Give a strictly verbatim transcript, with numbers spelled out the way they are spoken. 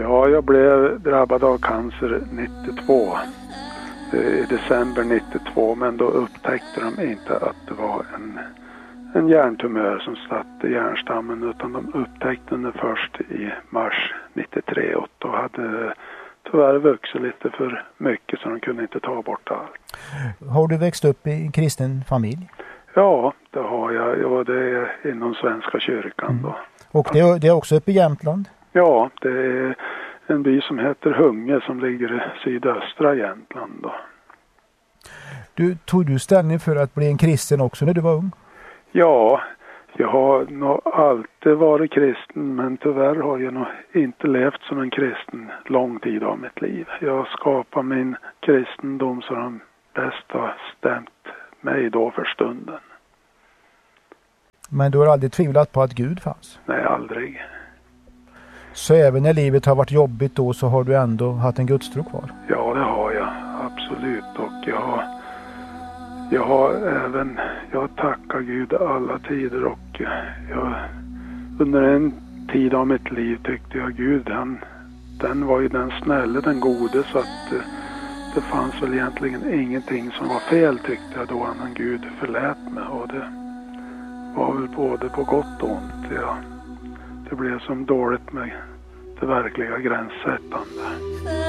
Ja, jag blev drabbad av cancer nittiotvå. I december nittiotvå, men då upptäckte de inte att det var en, en hjärntumör som satt i hjärnstammen, utan de upptäckte den först i mars nittiotre, och då hade tyvärr vuxit lite för mycket så de kunde inte ta bort allt. Har du växt upp i en kristen familj? Ja, det har jag. Ja, det är inom Svenska kyrkan då. Mm. Och det är, det är också uppe i Jämtland? Ja, det är en by som heter Hunge som ligger i sydöstra Jämtland då. Du, tog du ställning för att bli en kristen också när du var ung? Ja, jag har nog alltid varit kristen, men tyvärr har jag nog inte levt som en kristen lång tid av mitt liv. Jag skapar min kristendom så de bäst har stämt mig då för stunden. Men du har aldrig tvivlat på att Gud fanns? Nej, aldrig. Så även när livet har varit jobbigt då så har du ändå haft en gudstro kvar? Ja, det har jag. Absolut. Och jag har, jag har även, jag tackar Gud alla tider, och jag, under en tid av mitt liv tyckte jag Gud, han, den var ju den snälla, den gode, så att det fanns väl egentligen ingenting som var fel, tyckte jag då, annan Gud förlät mig, och det var väl både på gott och ont. Ja. Det blev som dåligt med det verkliga gränssättande.